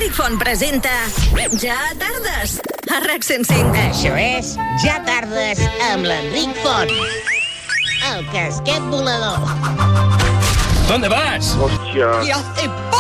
L'Enric Font presenta Ja tardes, a RAC 105. Això és Ja tardes amb l'Enric Font. El casquet volador. ¿Dónde vas? Hòstia. ¡Y hace